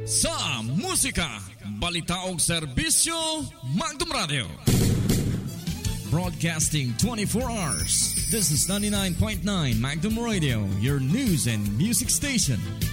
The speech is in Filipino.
sa musika, balita o serbisyo, Magdum Radio. Broadcasting 24 hours. This is 99.9 Magdum Radio, your news and music station.